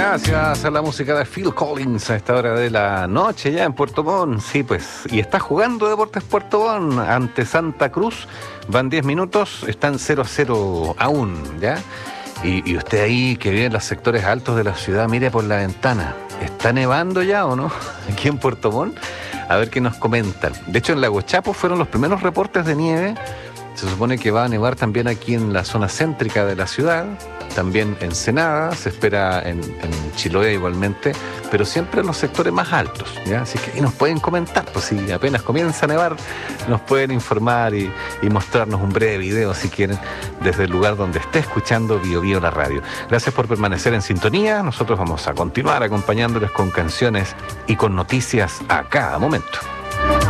Gracias a la música de Phil Collins a esta hora de la noche ya en Puerto Montt. Sí, pues, y está jugando Deportes Puerto Montt ante Santa Cruz. Van 10 minutos, están 0-0 aún, ¿ya? Y usted ahí que vive en los sectores altos de la ciudad, mire por la ventana. ¿Está nevando ya o no? Aquí en Puerto Montt. A ver qué nos comentan. De hecho, en Lago Chapo fueron los primeros reportes de nieve. Se supone que va a nevar también aquí en la zona céntrica de la ciudad, también en Ensenada, se espera en Chiloé igualmente, pero siempre en los sectores más altos, ¿ya? Así que ahí nos pueden comentar, pues si apenas comienza a nevar, nos pueden informar y mostrarnos un breve video si quieren, desde el lugar donde esté escuchando Bio Bio la radio. Gracias por permanecer en sintonía, nosotros vamos a continuar acompañándoles con canciones y con noticias a cada momento.